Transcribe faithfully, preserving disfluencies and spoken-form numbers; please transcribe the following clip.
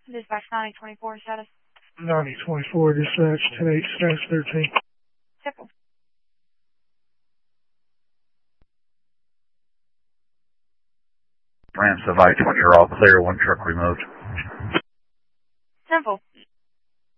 Dispatch ninety twenty-four status. ninety twenty-four, dispatch ten eight, status thirteen. Simple. Ramps of I twenty are all clear, one truck removed.